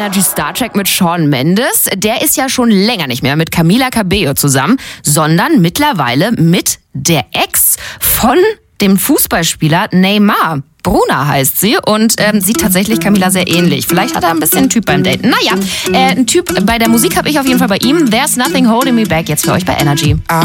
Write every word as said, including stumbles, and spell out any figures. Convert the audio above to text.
Energy Star Trek mit Shawn Mendes. Der ist ja schon länger nicht mehr mit Camila Cabello zusammen, sondern mittlerweile mit der Ex von dem Fußballspieler Neymar. Bruna heißt sie und ähm, sieht tatsächlich Camila sehr ähnlich. Vielleicht hat er ein bisschen einen Typ beim Daten. Naja, äh, ein Typ bei der Musik habe ich auf jeden Fall bei ihm. There's Nothing Holding Me Back jetzt für euch bei Energy.